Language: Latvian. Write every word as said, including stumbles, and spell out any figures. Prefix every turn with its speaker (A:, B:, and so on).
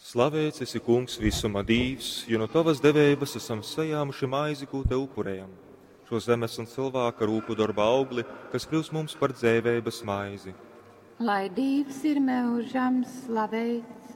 A: Slavēts esi, Kungs, visuma Dīvs, jo no tavas devības esam sajāmuši maizi, ko te upurējam. Šo zemes un cilvēka rūku darba augli, kas kļūs mums par dzēvības maizi.
B: Lai Dievs ir mūžam slavēts.